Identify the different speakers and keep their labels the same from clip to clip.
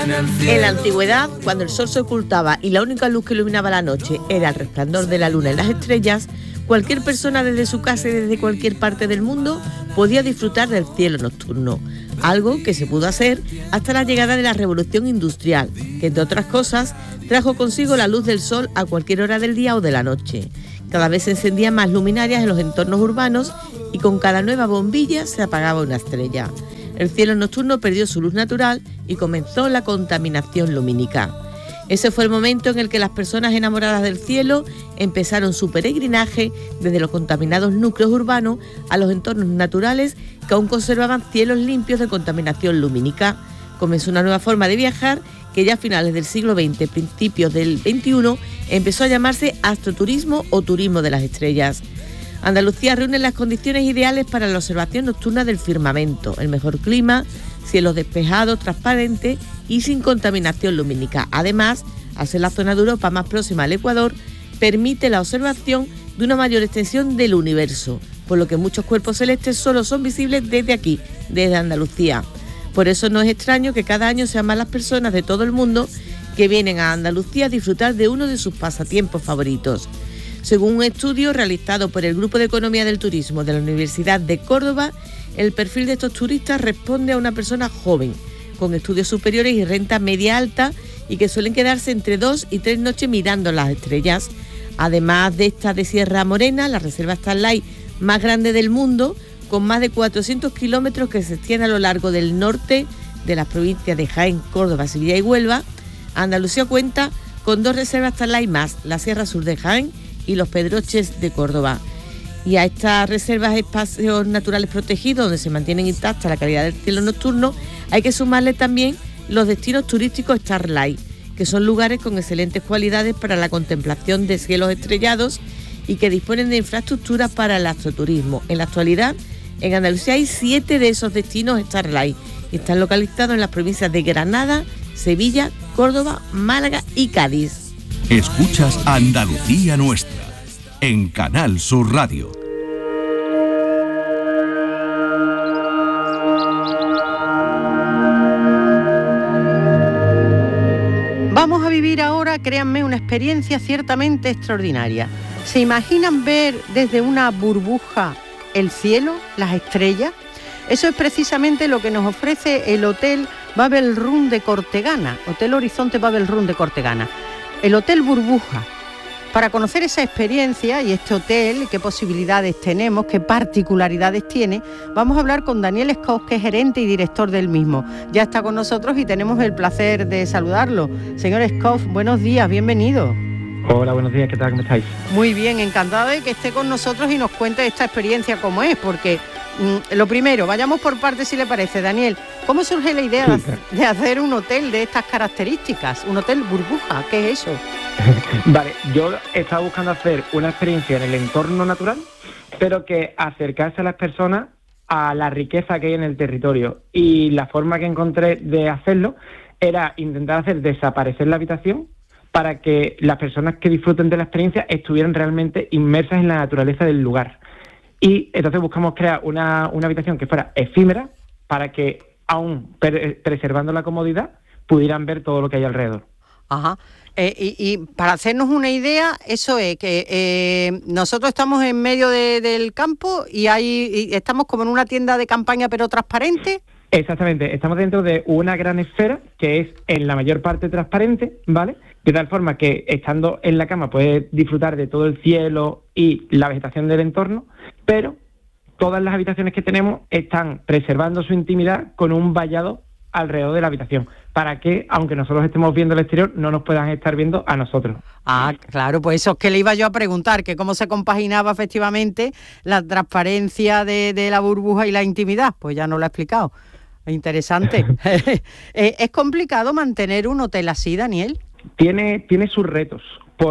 Speaker 1: En la antigüedad, cuando el sol se ocultaba y la única luz que iluminaba la noche era el resplandor de la luna y las estrellas, cualquier persona desde su casa y desde cualquier parte del mundo podía disfrutar del cielo nocturno, algo que se pudo hacer hasta la llegada de la Revolución Industrial, que entre otras cosas trajo consigo la luz del sol a cualquier hora del día o de la noche. Cada vez se encendían más luminarias en los entornos urbanos y con cada nueva bombilla se apagaba una estrella. El cielo nocturno perdió su luz natural y comenzó la contaminación lumínica. Ese fue el momento en el que las personas enamoradas del cielo empezaron su peregrinaje desde los contaminados núcleos urbanos a los entornos naturales que aún conservaban cielos limpios de contaminación lumínica. Comenzó una nueva forma de viajar que ya a finales del siglo XX, principios del XXI, empezó a llamarse astroturismo o turismo de las estrellas. Andalucía reúne las condiciones ideales para la observación nocturna del firmamento, el mejor clima, cielos despejados, transparentes y sin contaminación lumínica. Además, al ser la zona de Europa más próxima al Ecuador, permite la observación de una mayor extensión del universo, por lo que muchos cuerpos celestes solo son visibles desde aquí, desde Andalucía. Por eso no es extraño que cada año sean más las personas de todo el mundo que vienen a Andalucía a disfrutar de uno de sus pasatiempos favoritos. Según un estudio realizado por el Grupo de Economía del Turismo de la Universidad de Córdoba, el perfil de estos turistas responde a una persona joven, con estudios superiores y renta media alta, y que suelen quedarse entre 2 y 3 noches mirando las estrellas. Además de esta de Sierra Morena, la reserva Starlight más grande del mundo, con más de 400 kilómetros que se extiende a lo largo del norte de las provincias de Jaén, Córdoba, Sevilla y Huelva, Andalucía cuenta con 2 reservas Starlight más, la Sierra Sur de Jaén y los Pedroches de Córdoba. Y a estas reservas, espacios naturales protegidos donde se mantienen intacta la calidad del cielo nocturno, hay que sumarle también los destinos turísticos Starlight, que son lugares con excelentes cualidades para la contemplación de cielos estrellados y que disponen de infraestructuras para el astroturismo. En la actualidad, en Andalucía hay 7 de esos destinos Starlight y están localizados en las provincias de Granada, Sevilla, Córdoba, Málaga y Cádiz.
Speaker 2: Escuchas Andalucía Nuestra en Canal Sur Radio.
Speaker 3: Vamos a vivir ahora, créanme, una experiencia ciertamente extraordinaria. ¿Se imaginan ver desde una burbuja el cielo, las estrellas? Eso es precisamente lo que nos ofrece el Hotel Babel Room de Cortegana, Hotel Horizonte Babel Room de Cortegana, el Hotel Burbuja. Para conocer esa experiencia y este hotel, qué posibilidades tenemos, qué particularidades tiene, vamos a hablar con Daniel Escoff, que es gerente y director del mismo. Ya está con nosotros y tenemos el placer de saludarlo. Señor Escoff, buenos días, bienvenido.
Speaker 4: Hola, buenos días, ¿qué tal? ¿Cómo estáis?
Speaker 3: Muy bien, encantado de que esté con nosotros y nos cuente esta experiencia cómo es, porque lo primero, vayamos por partes si le parece. Daniel, ¿cómo surge la idea de hacer un hotel de estas características? Un hotel burbuja, ¿qué es eso?
Speaker 4: Vale, yo estaba buscando hacer una experiencia en el entorno natural, pero que acercase a las personas a la riqueza que hay en el territorio. Y la forma que encontré de hacerlo era intentar hacer desaparecer la habitación para que las personas que disfruten de la experiencia estuvieran realmente inmersas en la naturaleza del lugar. Y entonces buscamos crear una habitación que fuera efímera para que, aún preservando la comodidad, pudieran ver todo lo que hay alrededor.
Speaker 3: Ajá. Y para hacernos una idea, eso es que nosotros estamos en medio del campo y estamos como en una tienda de campaña pero transparente.
Speaker 4: Exactamente, estamos dentro de una gran esfera que es en la mayor parte transparente, ¿vale? De tal forma que estando en la cama puedes disfrutar de todo el cielo y la vegetación del entorno, pero todas las habitaciones que tenemos están preservando su intimidad con un vallado alrededor de la habitación, para que, aunque nosotros estemos viendo el exterior, no nos puedan estar viendo a nosotros.
Speaker 3: Ah, claro, pues eso es que le iba yo a preguntar, que cómo se compaginaba efectivamente la transparencia de la burbuja y la intimidad. Pues ya no lo ha explicado. Interesante. ¿Es complicado mantener un hotel así, Daniel?
Speaker 4: Tiene sus retos,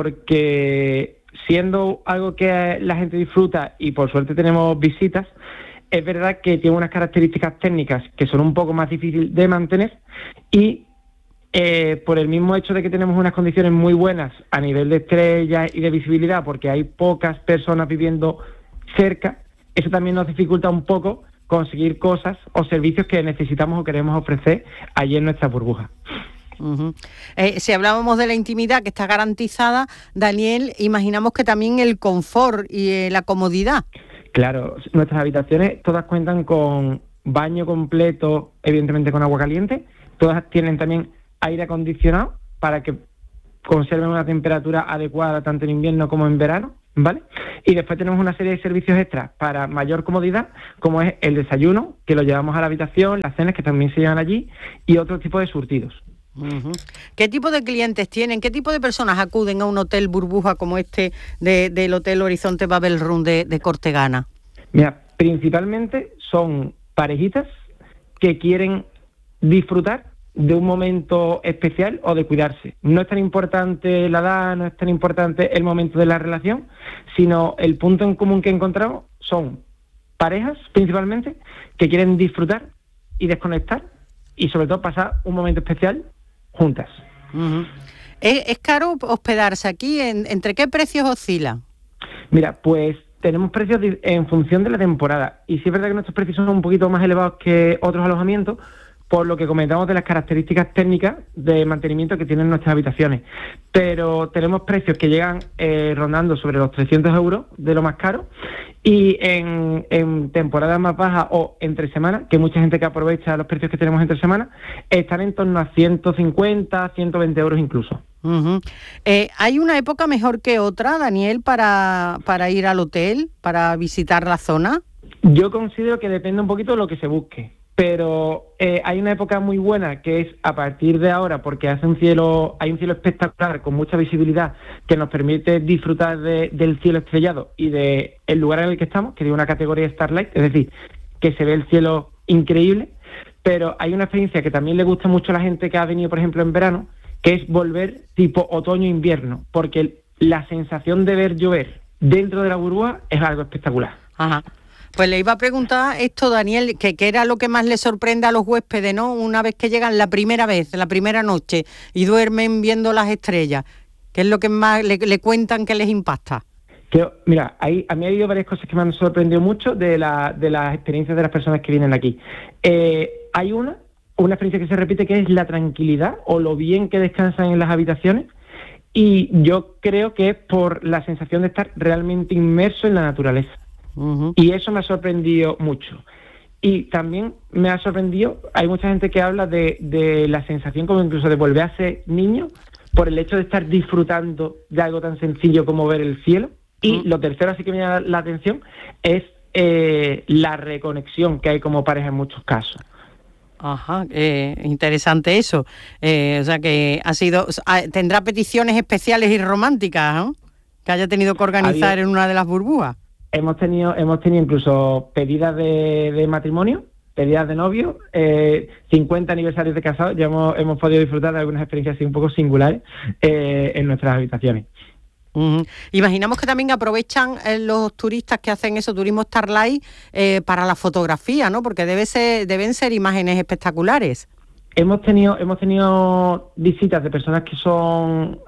Speaker 4: porque siendo algo que la gente disfruta y por suerte tenemos visitas, es verdad que tiene unas características técnicas que son un poco más difíciles de mantener y por el mismo hecho de que tenemos unas condiciones muy buenas a nivel de estrellas y de visibilidad, porque hay pocas personas viviendo cerca, eso también nos dificulta un poco conseguir cosas o servicios que necesitamos o queremos ofrecer allí en nuestra burbuja.
Speaker 3: Uh-huh. Si hablábamos de la intimidad que está garantizada, Daniel, imaginamos que también el confort y la comodidad.
Speaker 4: Claro, nuestras habitaciones todas cuentan con baño completo, evidentemente con agua caliente, todas tienen también aire acondicionado para que conserven una temperatura adecuada tanto en invierno como en verano, ¿vale? Y después tenemos una serie de servicios extras para mayor comodidad, como es el desayuno, que lo llevamos a la habitación, las cenas que también se llevan allí, y otro tipo de surtidos.
Speaker 3: Uh-huh. ¿Qué tipo de clientes tienen? ¿Qué tipo de personas acuden a un hotel burbuja como este del Hotel Horizonte Babel Room de Cortegana?
Speaker 4: Mira, principalmente son parejitas que quieren disfrutar de un momento especial o de cuidarse. No es tan importante la edad, no es tan importante el momento de la relación, sino el punto en común que encontramos son parejas, principalmente, que quieren disfrutar y desconectar y sobre todo pasar un momento especial juntas.
Speaker 3: Uh-huh. ¿Es caro hospedarse aquí? ¿Entre qué precios oscila?
Speaker 4: Mira, pues tenemos precios en función de la temporada y sí es verdad que nuestros precios son un poquito más elevados que otros alojamientos, por lo que comentamos de las características técnicas de mantenimiento que tienen nuestras habitaciones. Pero tenemos precios que llegan rondando sobre los 300 euros de lo más caro, y en temporadas más bajas o entre semanas, que mucha gente que aprovecha los precios que tenemos entre semanas, están en torno a 150, 120 euros incluso.
Speaker 3: Uh-huh. ¿Hay una época mejor que otra, Daniel, para ir al hotel, para visitar la zona?
Speaker 4: Yo considero que depende un poquito de lo que se busque. Pero hay una época muy buena que es a partir de ahora, porque hay un cielo espectacular con mucha visibilidad que nos permite disfrutar del cielo estrellado y del lugar en el que estamos, que es una categoría Starlight, es decir, que se ve el cielo increíble. Pero hay una experiencia que también le gusta mucho a la gente que ha venido, por ejemplo, en verano, que es volver tipo otoño-invierno, porque la sensación de ver llover dentro de la burbuja es algo espectacular.
Speaker 3: Ajá. Pues le iba a preguntar esto, Daniel, que era lo que más le sorprende a los huéspedes, ¿no? Una vez que llegan la primera vez, la primera noche, y duermen viendo las estrellas, ¿qué es lo que más le cuentan que les impacta?
Speaker 4: Mira, a mí ha habido varias cosas que me han sorprendido mucho de las experiencias de las personas que vienen aquí. Hay una experiencia que se repite, que es la tranquilidad o lo bien que descansan en las habitaciones, y yo creo que es por la sensación de estar realmente inmerso en la naturaleza. Uh-huh. Y eso me ha sorprendido mucho. Y también me ha sorprendido, hay mucha gente que habla de la sensación como incluso de volver a ser niño por el hecho de estar disfrutando de algo tan sencillo como ver el cielo. Y lo tercero, así que me llama la atención, es la reconexión que hay como pareja en muchos casos.
Speaker 3: Ajá, interesante eso. O sea que tendrá peticiones especiales y románticas, ¿no? Que haya tenido que organizar en una de las burbujas.
Speaker 4: Hemos tenido incluso pedidas de matrimonio, pedidas de novio, 50 aniversarios de casados. Ya hemos podido disfrutar de algunas experiencias así un poco singulares en nuestras habitaciones.
Speaker 3: Uh-huh. Imaginamos que también aprovechan los turistas que hacen eso, turismo Starlight, para la fotografía, ¿no? Porque deben ser imágenes espectaculares. Hemos
Speaker 4: tenido visitas de personas que son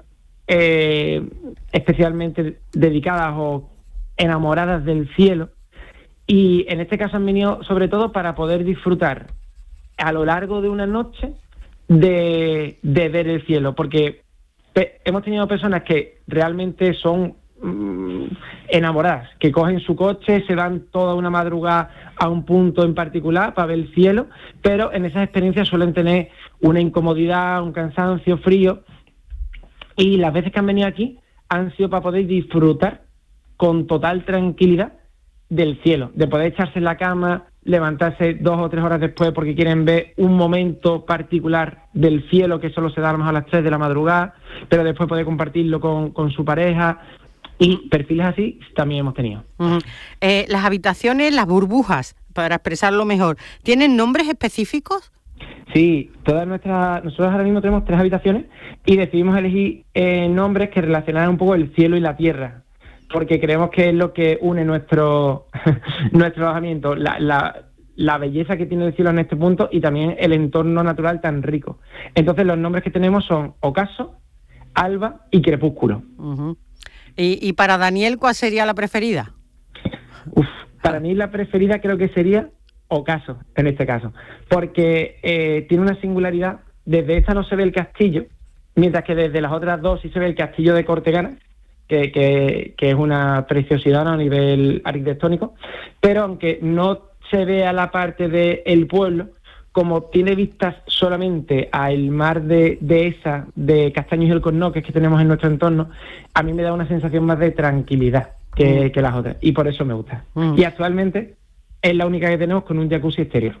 Speaker 4: especialmente dedicadas o enamoradas del cielo, y en este caso han venido sobre todo para poder disfrutar a lo largo de una noche de ver el cielo, porque hemos tenido personas que realmente son enamoradas, que cogen su coche, se van toda una madrugada a un punto en particular para ver el cielo, pero en esas experiencias suelen tener una incomodidad, un cansancio, frío, y las veces que han venido aquí han sido para poder disfrutar con total tranquilidad del cielo, de poder echarse en la cama, levantarse 2 o 3 horas después porque quieren ver un momento particular del cielo que solo se da a las 3 de la madrugada, pero después poder compartirlo con su pareja, y perfiles así también hemos tenido.
Speaker 3: Uh-huh. Las habitaciones, las burbujas, para expresarlo mejor, ¿tienen nombres específicos?
Speaker 4: Sí, nosotros ahora mismo tenemos 3 habitaciones y decidimos elegir nombres que relacionaran un poco el cielo y la tierra, porque creemos que es lo que une nuestro alojamiento, la belleza que tiene el cielo en este punto y también el entorno natural tan rico. Entonces los nombres que tenemos son Ocaso, Alba y Crepúsculo.
Speaker 3: Uh-huh. ¿Y para Daniel cuál sería la preferida?
Speaker 4: Para mí la preferida creo que sería Ocaso, en este caso, porque tiene una singularidad desde esta no se ve el castillo, mientras que desde las otras dos sí se ve el castillo de Cortegana, que es una preciosidad, ¿no?, a nivel arquitectónico, pero aunque no se vea la parte del pueblo, como tiene vistas solamente al mar de Esa, de Castaños y el Cornoques que tenemos en nuestro entorno, a mí me da una sensación más de tranquilidad que las otras, y por eso me gusta. Y actualmente es la única que tenemos con un jacuzzi exterior.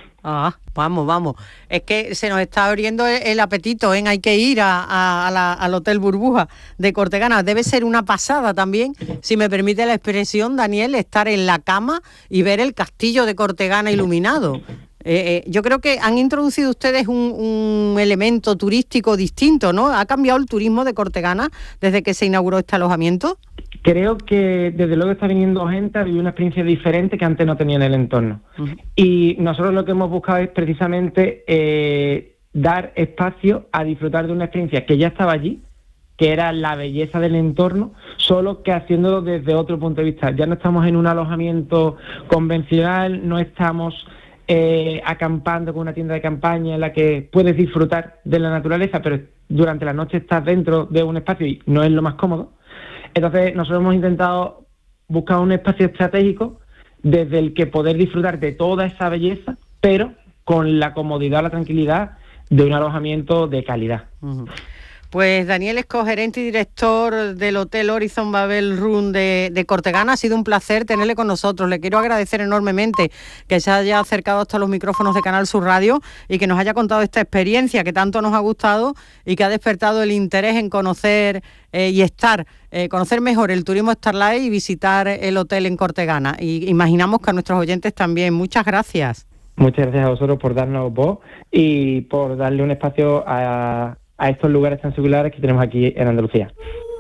Speaker 3: Vamos. Es que se nos está abriendo el apetito, ¿eh? Hay que ir al Hotel Burbuja de Cortegana. Debe ser una pasada también, si me permite la expresión, Daniel, estar en la cama y ver el castillo de Cortegana iluminado. Yo creo que han introducido ustedes un elemento turístico distinto, ¿no? ¿Ha cambiado el turismo de Cortegana desde que se inauguró este alojamiento?
Speaker 4: Creo que desde luego está viniendo gente a vivir una experiencia diferente que antes no tenía en el entorno. Y nosotros lo que hemos buscado es precisamente dar espacio a disfrutar de una experiencia que ya estaba allí, que era la belleza del entorno, solo que haciéndolo desde otro punto de vista. Ya no estamos en un alojamiento convencional, no estamos acampando con una tienda de campaña en la que puedes disfrutar de la naturaleza, pero durante la noche estás dentro de un espacio y no es lo más cómodo. Entonces nosotros hemos intentado buscar un espacio estratégico desde el que poder disfrutar de toda esa belleza, pero con la comodidad, la tranquilidad de un alojamiento de calidad.
Speaker 3: Pues Daniel es cogerente y director del Hotel Horizon Babel Room de Cortegana. Ha sido un placer tenerle con nosotros. Le quiero agradecer enormemente que se haya acercado hasta los micrófonos de Canal Sur Radio y que nos haya contado esta experiencia que tanto nos ha gustado y que ha despertado el interés en conocer conocer mejor el turismo Starlight y visitar el hotel en Cortegana. Y imaginamos que a nuestros oyentes también. Muchas gracias.
Speaker 4: Muchas gracias a vosotros por darnos voz y por darle un espacio a estos lugares tan singulares que tenemos aquí en Andalucía.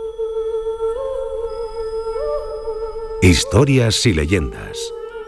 Speaker 2: Historias y leyendas.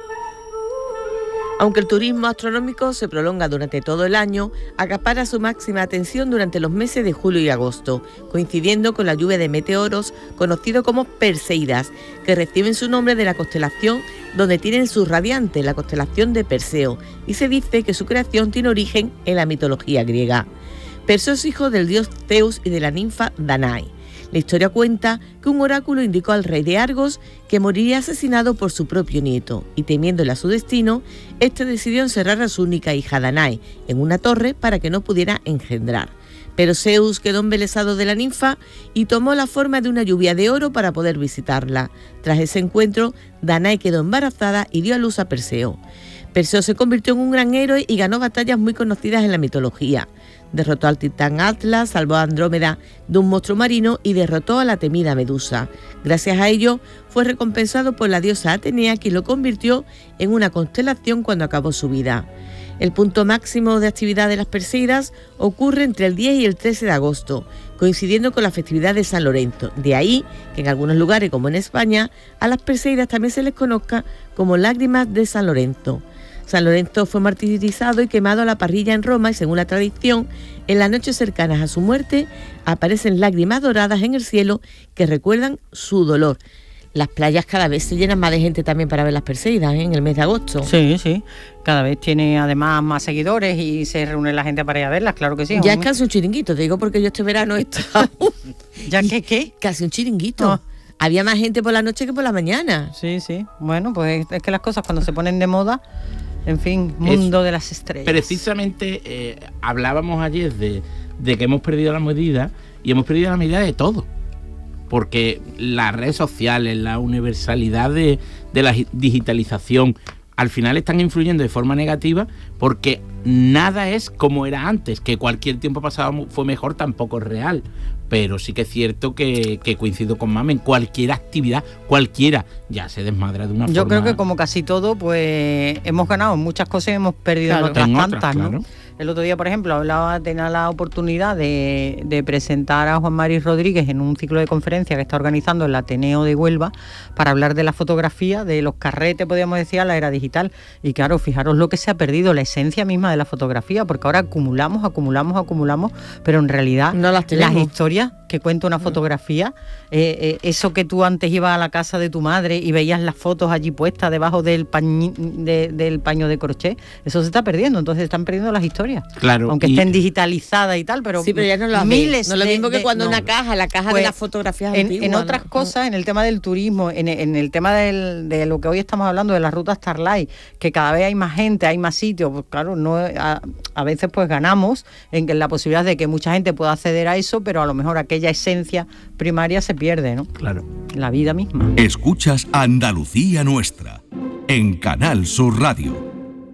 Speaker 1: Aunque el turismo astronómico se prolonga durante todo el año, acapara su máxima atención durante los meses de julio y agosto, coincidiendo con la lluvia de meteoros conocido como Perseidas, que reciben su nombre de la constelación donde tienen su radiante, la constelación de Perseo, y se dice que su creación tiene origen en la mitología griega. Perseo es hijo del dios Zeus y de la ninfa Danae. La historia cuenta que un oráculo indicó al rey de Argos que moriría asesinado por su propio nieto, y temiéndole a su destino, este decidió encerrar a su única hija Danae en una torre para que no pudiera engendrar. Pero Zeus quedó embelesado de la ninfa y tomó la forma de una lluvia de oro para poder visitarla. Tras ese encuentro, Danae quedó embarazada y dio a luz a Perseo. Perseo se convirtió en un gran héroe y ganó batallas muy conocidas en la mitología. Derrotó al titán Atlas, salvó a Andrómeda de un monstruo marino y derrotó a la temida Medusa. Gracias a ello, fue recompensado por la diosa Atenea, quien lo convirtió en una constelación cuando acabó su vida. El punto máximo de actividad de las Perseidas ocurre entre el 10 y el 13 de agosto, coincidiendo con la festividad de San Lorenzo. De ahí que en algunos lugares, como en España, a las Perseidas también se les conozca como lágrimas de San Lorenzo. San Lorenzo fue martirizado y quemado a la parrilla en Roma y, según la tradición, en las noches cercanas a su muerte aparecen lágrimas doradas en el cielo que recuerdan su dolor. Las playas cada vez se llenan más de gente también para ver las Perseidas, ¿eh?, en el mes de agosto.
Speaker 3: Sí. Cada vez tiene además más seguidores y se reúne la gente para ir a verlas, claro que sí.
Speaker 1: Ya es casi un chiringuito, te digo porque yo este verano he estado...
Speaker 3: ¿Ya qué?
Speaker 1: Casi un chiringuito. Oh. Había más gente por la noche que por la mañana.
Speaker 3: Sí. Bueno, pues es que las cosas cuando se ponen de moda... En fin, mundo de las estrellas.
Speaker 5: Precisamente hablábamos ayer de que hemos perdido la medida, y hemos perdido la medida de todo. Porque las redes sociales, la universalidad de la digitalización, al final están influyendo de forma negativa, porque nada es como era antes. Que cualquier tiempo pasado fue mejor tampoco es real. Pero sí que es cierto que coincido con Mamen, cualquier actividad, cualquiera, ya se desmadra de una forma.
Speaker 3: Yo creo que como casi todo, pues hemos ganado en muchas cosas y hemos perdido en otras tantas, ¿no? Claro. El otro día, por ejemplo, tenía la oportunidad de presentar a Juan Mari Rodríguez en un ciclo de conferencia que está organizando el Ateneo de Huelva para hablar de la fotografía, de los carretes, podríamos decir, a la era digital. Y claro, fijaros lo que se ha perdido, la esencia misma de la fotografía, porque ahora acumulamos, pero en realidad
Speaker 1: no las
Speaker 3: historias que cuenta una fotografía. Eso que tú antes ibas a la casa de tu madre y veías las fotos allí puestas debajo del paño de crochet, eso se está perdiendo. Entonces están perdiendo las historias.
Speaker 5: Claro.
Speaker 3: Aunque estén digitalizadas y tal, pero
Speaker 1: sí, pero ya no las
Speaker 3: miles
Speaker 1: ves. No es lo mismo que cuando
Speaker 3: no.
Speaker 1: la caja
Speaker 3: Pues,
Speaker 1: de las fotografías antiguas.
Speaker 3: En otras cosas, en el tema del turismo, en el tema de lo que hoy estamos hablando, de las rutas Starlight, que cada vez hay más gente, hay más sitios, pues claro, a veces pues ganamos en la posibilidad de que mucha gente pueda acceder a eso, pero a lo mejor aquella esencia primaria se pierde, ¿no?
Speaker 5: Claro.
Speaker 3: La vida misma.
Speaker 2: Escuchas Andalucía Nuestra en Canal Sur Radio.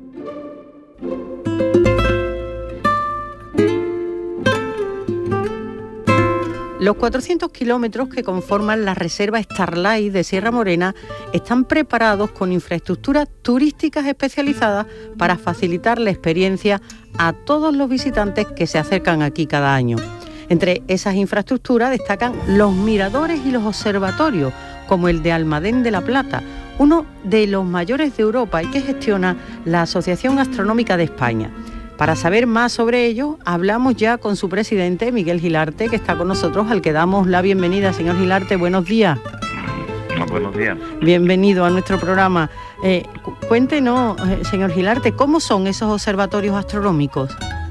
Speaker 3: Los 400 kilómetros que conforman la reserva Starlight de Sierra Morena están preparados con infraestructuras turísticas especializadas para facilitar la experiencia a todos los visitantes que se acercan aquí cada año. Entre esas infraestructuras destacan los miradores y los observatorios, como el de Almadén de la Plata, uno de los mayores de Europa y que gestiona la Asociación Astronómica de España. Para saber más sobre ello, hablamos ya con su presidente, Miguel Gilarte, que está con nosotros, al que damos la bienvenida. Señor Gilarte, buenos días.
Speaker 6: Buenos días.
Speaker 3: Bienvenido a nuestro programa. Cuéntenos, señor Gilarte, ¿cómo son esos observatorios astronómicos?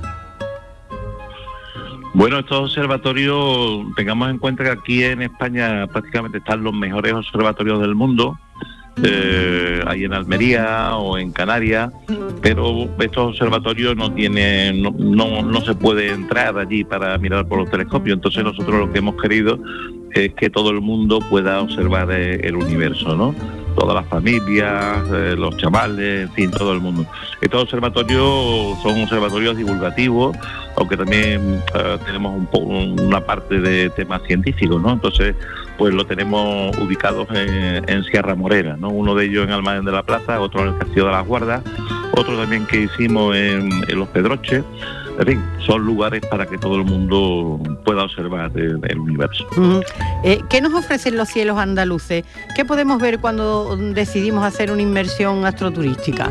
Speaker 6: Bueno, estos observatorios, tengamos en cuenta que aquí en España prácticamente están los mejores observatorios del mundo. Hay en Almería o en Canarias, pero estos observatorios no se puede entrar allí para mirar por los telescopios. Entonces nosotros lo que hemos querido es que todo el mundo pueda observar el universo, ¿no? Todas las familias, los chavales, en fin, todo el mundo. Estos observatorios son observatorios divulgativos, aunque también tenemos una parte de temas científicos, ¿no? Entonces, pues lo tenemos ubicados en Sierra Morena, ¿no? Uno de ellos en Almadén de la Plata, otro en el Castillo de las Guardas, otro también que hicimos en Los Pedroches. En fin, son lugares para que todo el mundo pueda observar el universo.
Speaker 3: ¿Qué nos ofrecen los cielos andaluces? ¿Qué podemos ver cuando decidimos hacer una inmersión astroturística?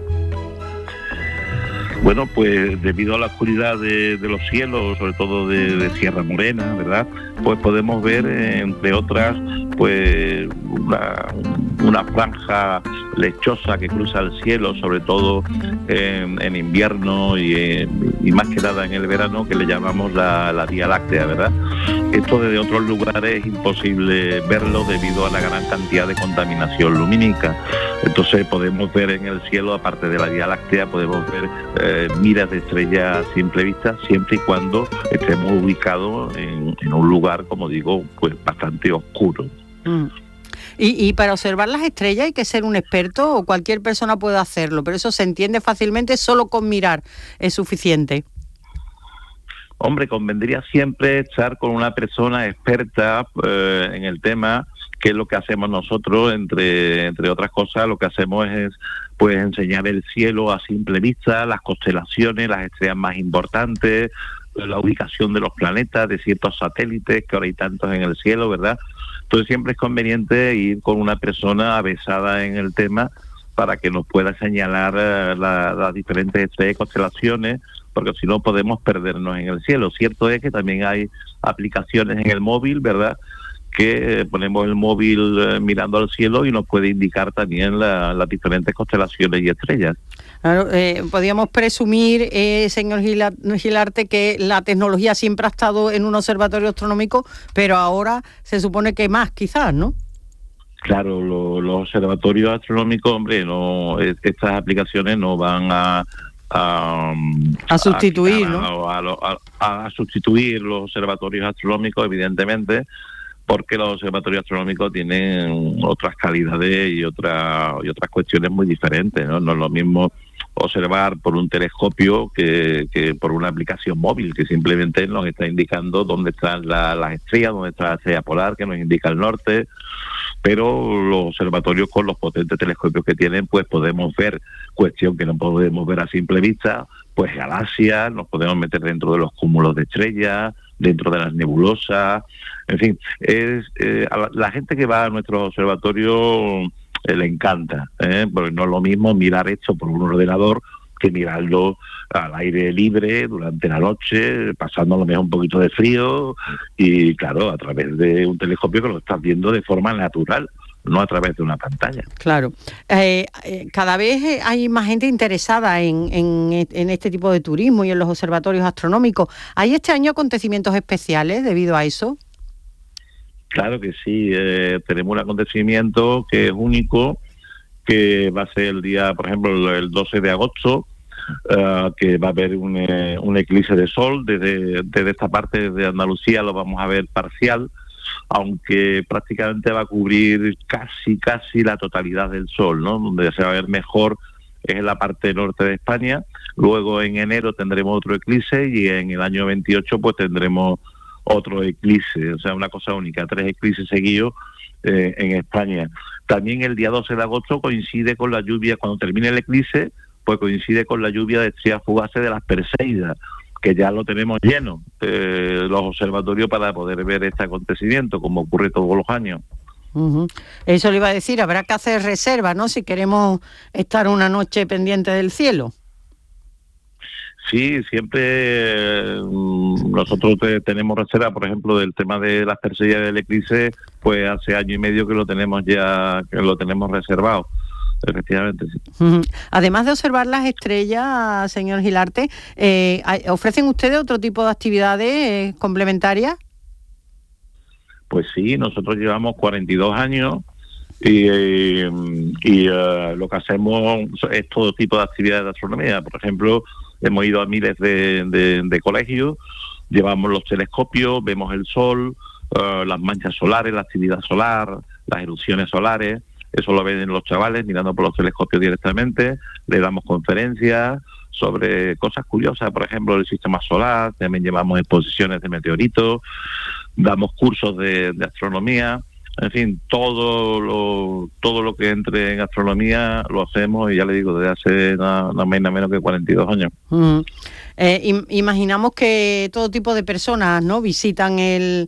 Speaker 6: Bueno, pues debido a la oscuridad de los cielos, sobre todo de Sierra Morena, ¿verdad? Pues podemos ver, entre otras, pues una franja lechosa que cruza el cielo, sobre todo en invierno y más que nada en el verano, que le llamamos la Vía Láctea, ¿verdad? Esto desde otros lugares es imposible verlo debido a la gran cantidad de contaminación lumínica. Entonces podemos ver en el cielo, aparte de la Vía Láctea, podemos ver miras de estrellas a simple vista, siempre y cuando estemos ubicados en un lugar, como digo, pues bastante oscuro.
Speaker 3: Y para observar las estrellas hay que ser un experto o cualquier persona puede hacerlo, pero eso se entiende fácilmente, solo con mirar es suficiente.
Speaker 6: Hombre, convendría siempre estar con una persona experta en el tema, que es lo que hacemos nosotros, entre otras cosas, lo que hacemos es pues enseñar el cielo a simple vista, las constelaciones, las estrellas más importantes, la ubicación de los planetas, de ciertos satélites, que ahora hay tantos en el cielo, ¿verdad? Entonces siempre es conveniente ir con una persona avesada en el tema para que nos pueda señalar las diferentes estrellas y constelaciones, porque si no podemos perdernos en el cielo. Cierto es que también hay aplicaciones en el móvil, ¿verdad?, que ponemos el móvil mirando al cielo y nos puede indicar también las diferentes constelaciones y estrellas.
Speaker 3: Claro, podríamos presumir, señor Gilarte, que la tecnología siempre ha estado en un observatorio astronómico, pero ahora se supone que más, quizás, ¿no? Claro,
Speaker 6: los observatorios astronómicos, hombre, no, estas aplicaciones no van a
Speaker 3: sustituir, ¿no?
Speaker 6: A sustituir los observatorios astronómicos, evidentemente, porque los observatorios astronómicos tienen otras calidades y otras cuestiones muy diferentes, ¿no? No es lo mismo observar por un telescopio que por una aplicación móvil, que simplemente nos está indicando dónde están las estrellas, dónde está la estrella polar, que nos indica el norte. Pero los observatorios, con los potentes telescopios que tienen, pues podemos ver cuestión que no podemos ver a simple vista, pues galaxias, nos podemos meter dentro de los cúmulos de estrellas, dentro de las nebulosas, en fin, a la gente que va a nuestros observatorios le encanta, porque no es lo mismo mirar esto por un ordenador que mirarlo al aire libre durante la noche, pasando a lo mejor un poquito de frío y claro, a través de un telescopio que lo estás viendo de forma natural, no a través de una pantalla.
Speaker 3: Claro. Cada vez hay más gente interesada en este tipo de turismo y en los observatorios astronómicos. ¿Hay este año acontecimientos especiales debido a eso?
Speaker 6: Claro que sí, tenemos un acontecimiento que es único, que va a ser el día, por ejemplo, el 12 de agosto, que va a haber un eclipse de sol. Desde esta parte de Andalucía lo vamos a ver parcial, aunque prácticamente va a cubrir casi la totalidad del sol, ¿no? Donde se va a ver mejor es en la parte norte de España. Luego en enero tendremos otro eclipse y en el año 28 pues tendremos otro eclipse, o sea, una cosa única, 3 eclipses seguidos en España. También el día 12 de agosto coincide con la lluvia, cuando termine el eclipse, pues coincide con la lluvia de estrellas fugaces de las Perseidas, que ya lo tenemos lleno, los observatorios, para poder ver este acontecimiento, como ocurre todos los años.
Speaker 3: Uh-huh. Eso le iba a decir, habrá que hacer reserva, ¿no?, si queremos estar una noche pendiente del cielo.
Speaker 6: Sí, siempre nosotros tenemos reserva, por ejemplo, del tema de las Perseidas del eclipse, pues hace año y medio que lo tenemos reservado, efectivamente, sí.
Speaker 3: Uh-huh. Además de observar las estrellas, señor Gilarte, ¿ofrecen ustedes otro tipo de actividades complementarias?
Speaker 6: Pues sí, nosotros llevamos 42 años y lo que hacemos es todo tipo de actividades de astronomía. Por ejemplo, hemos ido a miles de colegios, llevamos los telescopios, vemos el sol, las manchas solares, la actividad solar, las erupciones solares. Eso lo ven los chavales mirando por los telescopios directamente. Le damos conferencias sobre cosas curiosas, por ejemplo, el sistema solar. También llevamos exposiciones de meteoritos, damos cursos de astronomía. En fin, todo lo que entre en astronomía lo hacemos, y ya le digo, desde hace nada menos que 42 años.
Speaker 3: Imaginamos que todo tipo de personas, ¿no?, visitan el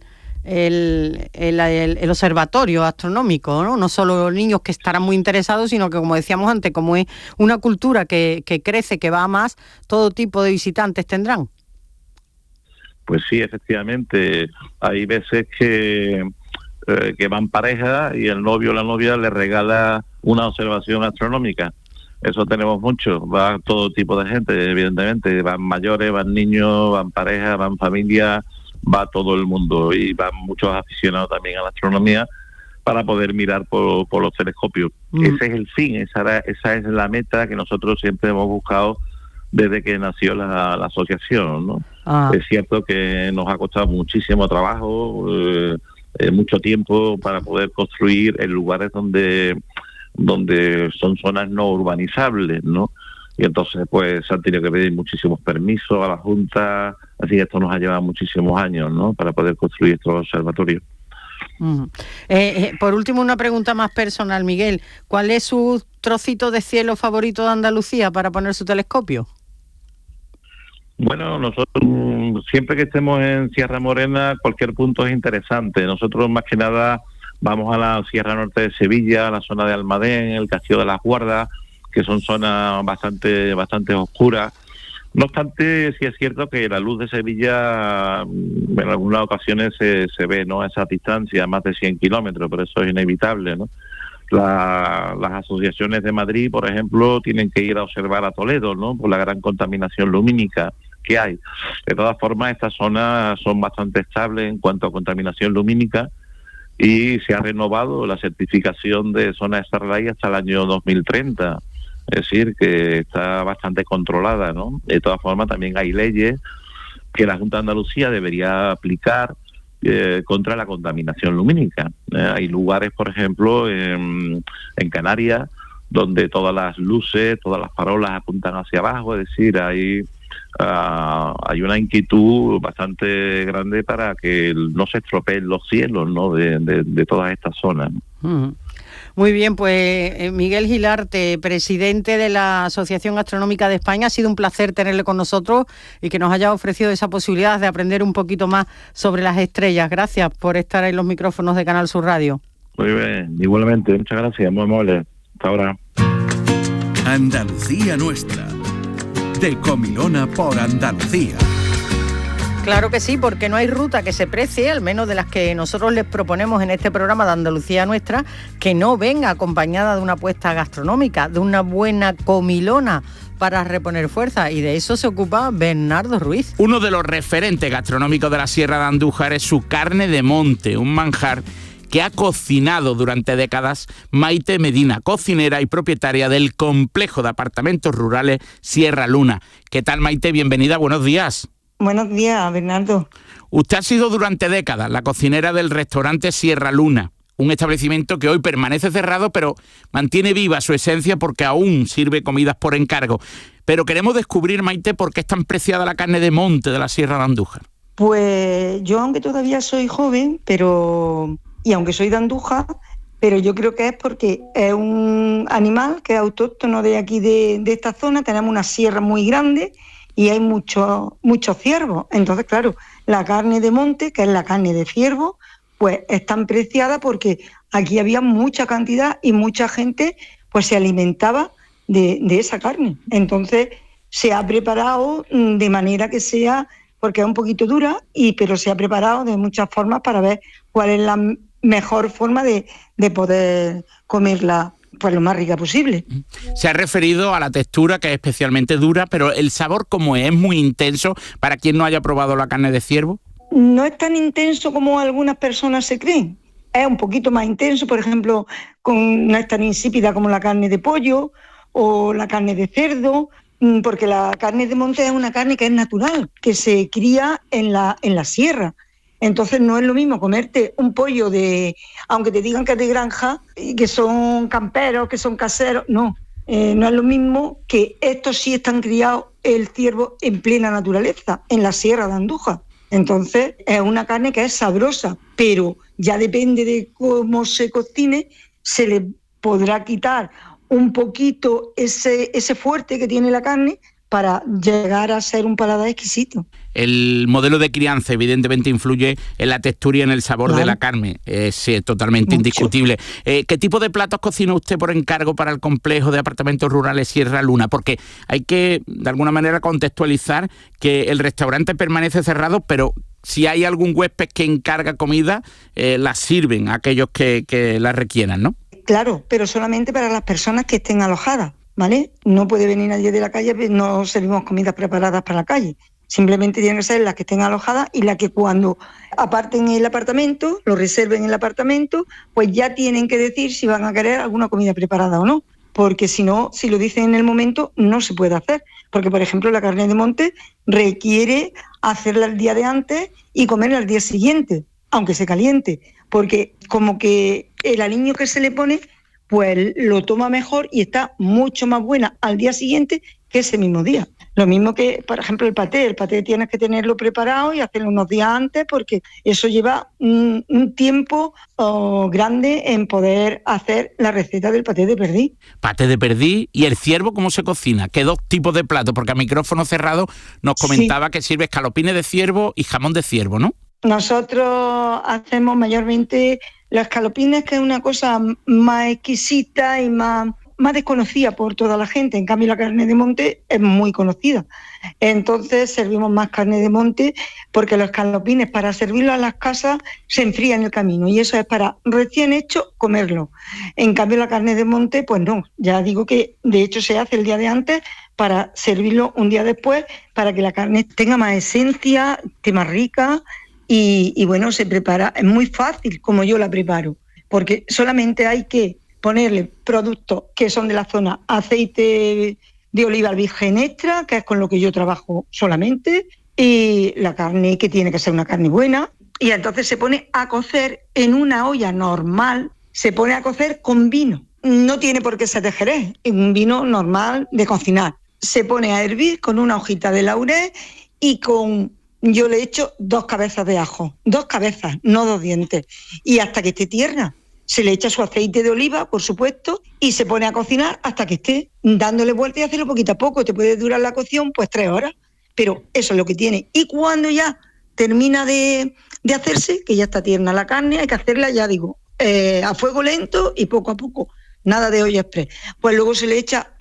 Speaker 3: observatorio astronómico, ¿no? No solo niños que estarán muy interesados, sino que, como decíamos antes, como es una cultura que crece, que va a más, todo tipo de visitantes tendrán.
Speaker 6: Pues sí, efectivamente. Hay veces que van parejas y el novio o la novia le regala una observación astronómica. Eso tenemos mucho. Va todo tipo de gente, evidentemente. Van mayores, van niños, van parejas, van familias, va todo el mundo, y van muchos aficionados también a la astronomía para poder mirar por los telescopios. Ese es el fin, esa es la meta que nosotros siempre hemos buscado desde que nació la asociación, ¿no? Es cierto que nos ha costado muchísimo trabajo, mucho tiempo para poder construir en lugares donde son zonas no urbanizables, ¿no? Y entonces pues se han tenido que pedir muchísimos permisos a la Junta, así que esto nos ha llevado muchísimos años, ¿no?, para poder construir estos observatorios.
Speaker 3: Uh-huh. Por último, una pregunta más personal, Miguel. ¿Cuál es su trocito de cielo favorito de Andalucía para poner su telescopio?
Speaker 6: Bueno, nosotros siempre que estemos en Sierra Morena, cualquier punto es interesante. Nosotros más que nada vamos a la Sierra Norte de Sevilla, a la zona de Almadén, el Castillo de las Guardas, que son zonas bastante oscuras. No obstante, sí es cierto que la luz de Sevilla en algunas ocasiones se ve, ¿no?, a esa distancia, más de 100 kilómetros, pero eso es inevitable, ¿no? Las asociaciones de Madrid, por ejemplo, tienen que ir a observar a Toledo, ¿no?, por la gran contaminación lumínica que hay. De todas formas, estas zonas son bastante estables en cuanto a contaminación lumínica, y se ha renovado la certificación de zona Starlight hasta el año 2030. Es decir, que está bastante controlada, ¿no? De todas formas, también hay leyes que la Junta de Andalucía debería aplicar contra la contaminación lumínica. Hay lugares, por ejemplo, en Canarias, donde todas las luces, todas las farolas apuntan hacia abajo, es decir, hay una inquietud bastante grande para que no se estropeen los cielos, ¿no?, de todas estas zonas.
Speaker 3: Uh-huh. Muy bien, pues Miguel Gilarte, presidente de la Asociación Astronómica de España, ha sido un placer tenerle con nosotros y que nos haya ofrecido esa posibilidad de aprender un poquito más sobre las estrellas. Gracias por estar en los micrófonos de Canal Sur Radio.
Speaker 6: Muy bien, igualmente, muchas gracias, muy amable. Hasta ahora.
Speaker 2: Andalucía nuestra. de Comilona por Andalucía.
Speaker 3: Claro que sí, porque no hay ruta que se precie, al menos de las que nosotros les proponemos en este programa de Andalucía Nuestra, que no venga acompañada de una apuesta gastronómica, de una buena comilona para reponer fuerza, y de eso se ocupa Bernardo Ruiz.
Speaker 5: Uno de los referentes gastronómicos de la Sierra de Andújar es su carne de monte, un manjar que ha cocinado durante décadas Maite Medina, cocinera y propietaria del complejo de apartamentos rurales Sierra Luna. ¿Qué tal, Maite? Bienvenida, buenos días.
Speaker 7: Buenos días, Bernardo.
Speaker 5: Usted ha sido durante décadas la cocinera del restaurante Sierra Luna, un establecimiento que hoy permanece cerrado, pero mantiene viva su esencia porque aún sirve comidas por encargo. Pero queremos descubrir, Maite, por qué es tan preciada la carne de monte de la Sierra de Andújar.
Speaker 7: Pues yo, aunque todavía soy joven, y aunque soy de Andújar, pero yo creo que es porque es un animal que es autóctono de aquí, de esta zona. Tenemos una sierra muy grande y hay muchos ciervos. Entonces, claro, la carne de monte, que es la carne de ciervo, pues es tan preciada porque aquí había mucha cantidad y mucha gente pues se alimentaba de esa carne. Entonces se ha preparado de manera que sea, porque es un poquito dura, pero se ha preparado de muchas formas para ver cuál es la mejor forma de poder comerla pues lo más rica posible.
Speaker 5: Se ha referido a la textura, que es especialmente dura, pero el sabor, ¿cómo es? ¿Es muy intenso para quien no haya probado la carne de ciervo?
Speaker 7: No es tan intenso como algunas personas se creen. Es un poquito más intenso, por ejemplo, no es tan insípida como la carne de pollo o la carne de cerdo, porque la carne de monte es una carne que es natural, que se cría en la sierra. Entonces no es lo mismo comerte un pollo aunque te digan que es de granja, que son camperos, que son caseros, no es lo mismo, que estos sí están criados el ciervo en plena naturaleza, en la Sierra de Andújar. Entonces es una carne que es sabrosa, pero ya depende de cómo se cocine, se le podrá quitar un poquito ese fuerte que tiene la carne para llegar a ser un paladar exquisito.
Speaker 5: El modelo de crianza evidentemente influye en la textura y en el sabor de la carne, es totalmente indiscutible. ¿Qué tipo de platos cocina usted por encargo para el complejo de apartamentos rurales Sierra Luna? Porque hay que, de alguna manera, contextualizar que el restaurante permanece cerrado, pero si hay algún huésped que encarga comida, la sirven a aquellos que la requieran, ¿no?
Speaker 7: Claro, pero solamente para las personas que estén alojadas, ¿vale? No puede venir nadie de la calle, no servimos comidas preparadas para la calle. Simplemente tienen que ser las que estén alojadas y las que cuando aparten el apartamento, lo reserven en el apartamento, pues ya tienen que decir si van a querer alguna comida preparada o no. Porque si no, si lo dicen en el momento, no se puede hacer. Porque, por ejemplo, la carne de monte requiere hacerla el día de antes y comerla al día siguiente, aunque se caliente. Porque como que el aliño que se le pone, pues lo toma mejor y está mucho más buena al día siguiente que ese mismo día. Lo mismo que, por ejemplo, el paté tienes que tenerlo preparado y hacerlo unos días antes, porque eso lleva un tiempo grande en poder hacer la receta del paté de perdiz.
Speaker 5: Paté de perdiz. ¿Y el ciervo cómo se cocina? ¿Qué dos tipos de platos? Porque a micrófono cerrado nos comentaba que sirve escalopines de ciervo y jamón de ciervo, ¿no?
Speaker 7: Nosotros hacemos mayormente los escalopines, que es una cosa más exquisita y más desconocida por toda la gente. En cambio, la carne de monte es muy conocida. Entonces servimos más carne de monte, porque los escalopines, para servirlo a las casas, se enfrían en el camino, y eso es para recién hecho comerlo. En cambio, la carne de monte, pues no. Ya digo que de hecho se hace el día de antes para servirlo un día después, para que la carne tenga más esencia, esté más rica. Y bueno, se prepara, es muy fácil como yo la preparo, porque solamente hay que ponerle productos que son de la zona, aceite de oliva virgen extra, que es con lo que yo trabajo solamente, y la carne, que tiene que ser una carne buena, y entonces se pone a cocer en una olla normal, se pone a cocer con vino. No tiene por qué ser de Jerez, es un vino normal de cocinar. Se pone a hervir con una hojita de laurel y yo le echo 2 cabezas de ajo, 2 cabezas, no 2 dientes, y hasta que esté tierna. Se le echa su aceite de oliva, por supuesto, y se pone a cocinar hasta que esté, dándole vuelta y hacerlo poquito a poco. Te puede durar la cocción pues 3 horas, pero eso es lo que tiene. Y cuando ya termina de hacerse, que ya está tierna la carne, hay que hacerla, ya digo, a fuego lento y poco a poco, nada de olla express. Pues luego se le echa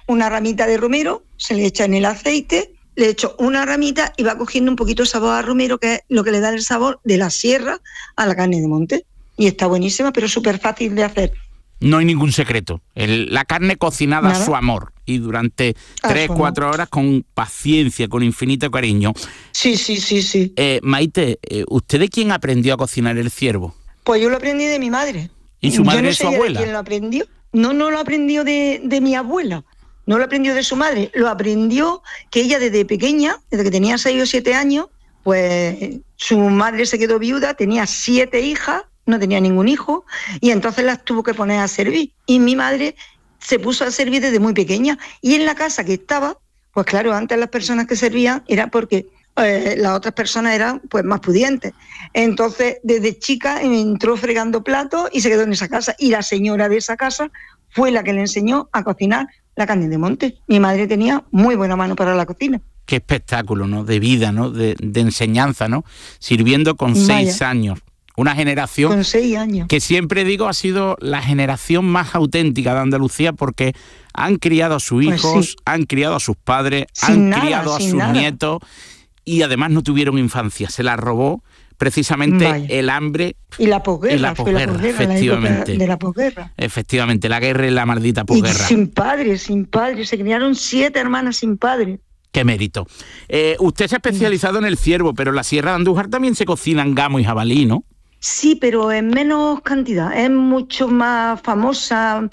Speaker 7: una ramita de romero, se le echa en el aceite, le echo una ramita y va cogiendo un poquito de sabor a romero, que es lo que le da el sabor de la sierra a la carne de monte. Y está buenísima, pero súper fácil de hacer.
Speaker 5: No hay ningún secreto. La carne cocinada
Speaker 7: ¿Nada?
Speaker 5: a su amor y durante 3-4 horas con paciencia, con infinito cariño.
Speaker 7: Sí.
Speaker 5: Maite, ¿usted de quién aprendió a cocinar el ciervo?
Speaker 7: Pues yo lo aprendí de mi madre.
Speaker 5: ¿Y su madre
Speaker 7: yo no
Speaker 5: es su
Speaker 7: sé ya
Speaker 5: abuela?
Speaker 7: de quién lo aprendió. No lo aprendió de mi abuela. No lo aprendió de su madre. Lo aprendió que ella desde pequeña, desde que tenía 6 o 7 años, pues su madre se quedó viuda, tenía 7 hijas, no tenía ningún hijo, y entonces las tuvo que poner a servir. Y mi madre se puso a servir desde muy pequeña. Y en la casa que estaba, pues claro, antes las personas que servían era porque las otras personas eran pues más pudientes. Entonces, desde chica entró fregando platos y se quedó en esa casa. Y la señora de esa casa fue la que le enseñó a cocinar la carne de monte. Mi madre tenía muy buena mano para la cocina.
Speaker 5: Qué espectáculo, ¿no? De vida, ¿no? De enseñanza, ¿no? Sirviendo con 6 años. Una generación
Speaker 7: con 6 años.
Speaker 5: Que siempre digo ha sido la generación más auténtica de Andalucía, porque han criado a sus hijos,
Speaker 7: pues sí,
Speaker 5: han criado a sus padres, criado a sus nietos, y además no tuvieron infancia. Se la robó precisamente el hambre
Speaker 7: y la posguerra,
Speaker 5: efectivamente.
Speaker 7: De la posguerra.
Speaker 5: Efectivamente, la guerra y la maldita posguerra.
Speaker 7: Y sin padre, se criaron 7 hermanas sin padre.
Speaker 5: Qué mérito. Usted se ha especializado en el ciervo, pero en la Sierra de Andújar también se cocinan gamo y jabalí, ¿no?
Speaker 7: Sí, pero en menos cantidad. Es mucho más famosa,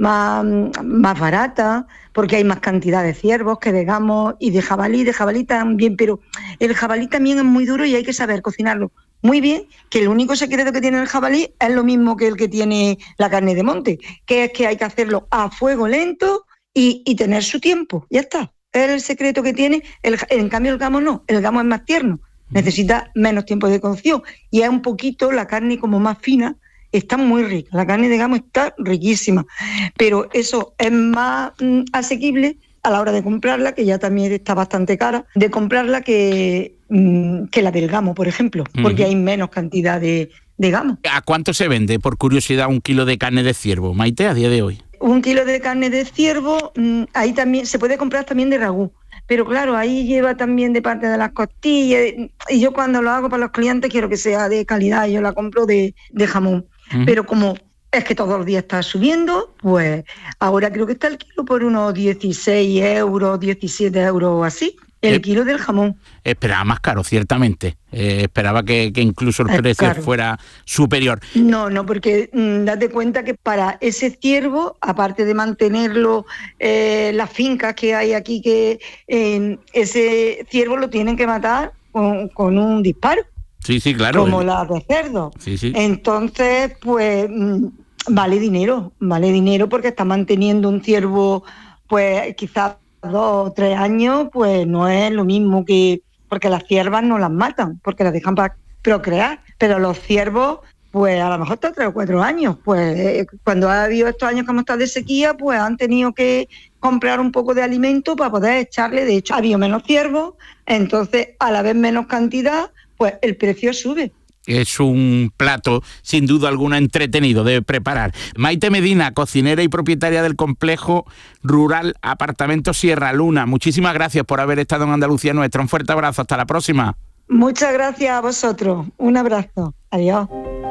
Speaker 7: más barata, porque hay más cantidad de ciervos que de gamos y de jabalí. De jabalí también, pero el jabalí también es muy duro y hay que saber cocinarlo muy bien, que el único secreto que tiene el jabalí es lo mismo que el que tiene la carne de monte, que es que hay que hacerlo a fuego lento y tener su tiempo. Ya está. Es el secreto que tiene. En cambio el gamo no, el gamo es más tierno. Necesita menos tiempo de cocción y es un poquito la carne como más fina, está muy rica, la carne de gamo está riquísima, pero eso es más asequible a la hora de comprarla, que ya también está bastante cara, de comprarla que la del gamo, por ejemplo, porque hay menos cantidad de gamo.
Speaker 5: ¿A cuánto se vende, por curiosidad, 1 kilo de carne de ciervo, Maite, a día de hoy?
Speaker 7: 1 kilo de carne de ciervo, ahí también se puede comprar también de ragú. Pero claro, ahí lleva también de parte de las costillas, y yo cuando lo hago para los clientes quiero que sea de calidad, yo la compro de jamón. Pero como es que todos los días está subiendo, pues ahora creo que está el kilo por unos 16 euros, 17 euros o así, el kilo del jamón.
Speaker 5: Esperaba más caro, ciertamente. Esperaba que incluso el precio fuera superior.
Speaker 7: No, porque date cuenta que para ese ciervo, aparte de mantenerlo, las fincas que hay aquí, que ese ciervo lo tienen que matar con un disparo.
Speaker 5: Sí, claro.
Speaker 7: Como la de cerdo.
Speaker 5: Sí.
Speaker 7: Entonces, pues vale dinero porque está manteniendo un ciervo, pues quizás 2 o 3 años, pues no es lo mismo que... Porque las ciervas no las matan, porque las dejan para procrear, pero los ciervos, pues a lo mejor hasta 3 o 4 años, pues cuando ha habido estos años que hemos estado de sequía, pues han tenido que comprar un poco de alimento para poder echarle. De hecho, ha habido menos ciervos, entonces a la vez menos cantidad, pues el precio sube.
Speaker 5: Es un plato, sin duda alguna, entretenido de preparar. Maite Medina, cocinera y propietaria del complejo rural Apartamento Sierra Luna. Muchísimas gracias por haber estado en Andalucía Nuestra. Un fuerte abrazo. Hasta la próxima.
Speaker 7: Muchas gracias a vosotros. Un abrazo. Adiós.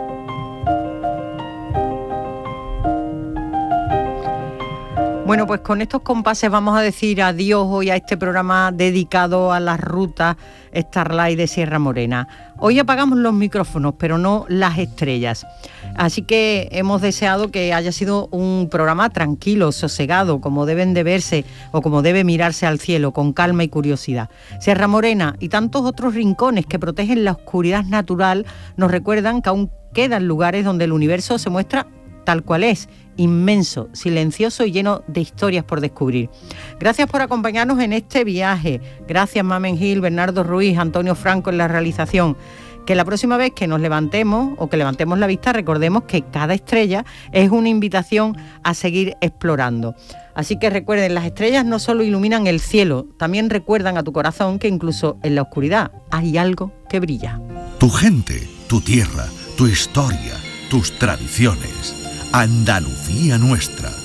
Speaker 3: Bueno, pues con estos compases vamos a decir adiós hoy a este programa dedicado a las rutas Starlight de Sierra Morena. Hoy apagamos los micrófonos, pero no las estrellas. Así que hemos deseado que haya sido un programa tranquilo, sosegado, como deben de verse o como debe mirarse al cielo, con calma y curiosidad. Sierra Morena y tantos otros rincones que protegen la oscuridad natural nos recuerdan que aún quedan lugares donde el universo se muestra tal cual es, inmenso, silencioso y lleno de historias por descubrir. Gracias por acompañarnos en este viaje. Gracias Mamen Gil, Bernardo Ruiz, Antonio Franco en la realización. Que la próxima vez que nos levantemos o que levantemos la vista, recordemos que cada estrella es una invitación a seguir explorando. Así que recuerden, las estrellas no solo iluminan el cielo, también recuerdan a tu corazón que incluso en la oscuridad hay algo que brilla.
Speaker 2: Tu gente, tu tierra, tu historia, tus tradiciones. Andalucía Nuestra.